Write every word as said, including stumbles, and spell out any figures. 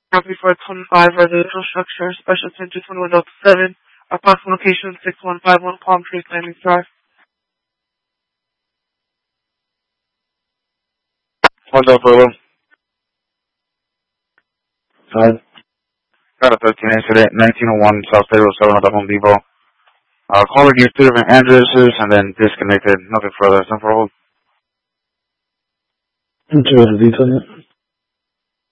Copy for twenty-five residential structure, special attention twenty-one Delta seven, approximate location six one five one Palm Creek Landing Drive. One Delta Zulu. Five. Got a thirteen incident, nineteen oh one South State Road seven at the Home Depot. Uh, caller gave two different addresses and then disconnected. Nothing further. It's not for hold. Do you have the detail yet?